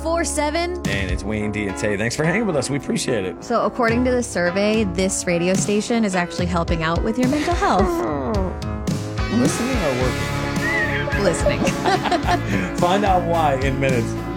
24/7. And it's Wayne D and Tay. Thanks for hanging with us. We appreciate it. So according to the survey, this radio station is actually helping out with your mental health. Listening or working? Listening. Find out why in minutes.